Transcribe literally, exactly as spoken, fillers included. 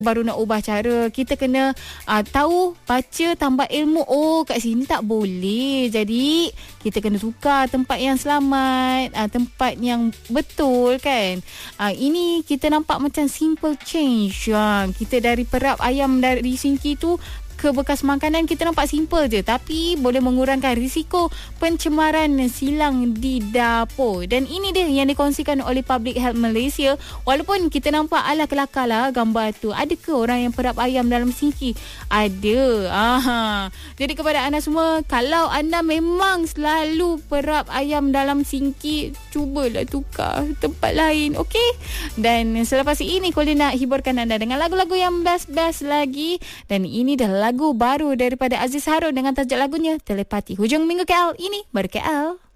baru nak ubah cara. Kita kena uh, tahu, baca, tambah ilmu. Oh, kat sini tak boleh. Jadi kita kena tukar tempat yang selamat, uh, tempat yang betul kan. Uh, ini kita nampak macam simple change. Uh, kita dari perap ayam dari sinki tu ke bekas makanan, kita nampak simple je, tapi boleh mengurangkan risiko pencemaran silang di dapur. Dan ini dia yang dikongsikan oleh Public Health Malaysia. Walaupun kita nampak ala kelakar lah gambar tu, ada ke orang yang perap ayam dalam sinki? Ada. Aha. Jadi kepada anda semua, kalau anda memang selalu perap ayam dalam sinki, cubalah tukar tempat lain, okey? Dan selepas ini Colin nak hiburkan anda dengan lagu-lagu yang best-best lagi. Dan ini dah lagu baru daripada Aziz Harun dengan tajuk lagunya Telepati. Hujung minggu K L, ini baru K L.